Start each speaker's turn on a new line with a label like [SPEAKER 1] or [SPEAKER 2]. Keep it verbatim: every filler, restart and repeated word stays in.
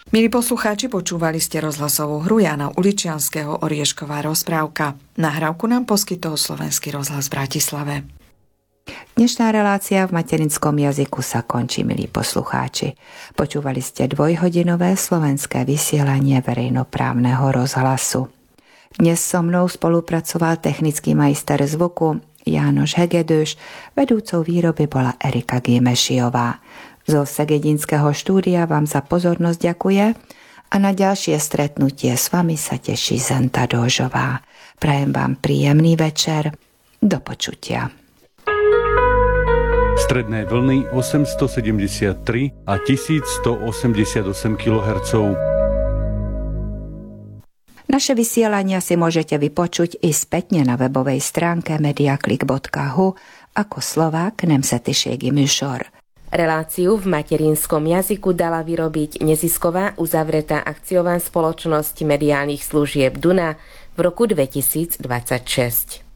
[SPEAKER 1] Milí poslucháči, počúvali ste rozhlasovú hru Jána Uličianskeho Oriešková rozprávka. Nahrávku nám poskytol Slovenský rozhlas v Bratislave.
[SPEAKER 2] Dnešná relácia v materinskom jazyku sa končí, milí poslucháči. Počúvali ste dvojhodinové slovenské vysielanie verejnoprávneho rozhlasu. Dnes so mnou spolupracoval technický majster zvuku Jánoš Hegedúš, vedúcou výroby bola Erika Gimešiová. Zo Segedinského štúdia vám za pozornosť ďakuje a na ďalšie stretnutie s vami sa teší Zenta Dóžová. Prajem vám príjemný večer. Do počutia.
[SPEAKER 3] Stredné vlny osemstosedemdesiattri a tisícstoosemdesiatosem kilohertzov.
[SPEAKER 2] Naše vysielania si môžete vypočuť i spätne na webovej stránke mediaklik bodka hu ako Slovák nemzetiségi műsor.
[SPEAKER 4] Reláciu v materinskom jazyku dala vyrobiť nezisková uzavretá akciová spoločnosť mediálnych služieb Duna v roku dvetisícdvadsaťšesť.